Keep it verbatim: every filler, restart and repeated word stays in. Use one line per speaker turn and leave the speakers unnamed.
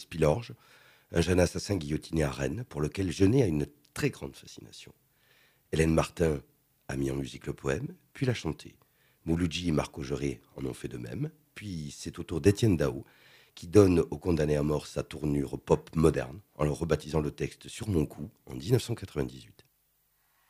Spilorge, un jeune assassin guillotiné à Rennes, pour lequel Genet a une très grande fascination. Hélène Martin a mis en musique le poème, puis l'a chanté. Mouloudji et Marc Augeret en ont fait de même, puis c'est au tour d'Étienne Dao qui donne au condamné à mort sa tournure pop moderne en le rebaptisant le texte Sur mon cou en dix-neuf cent quatre-vingt-dix-huit.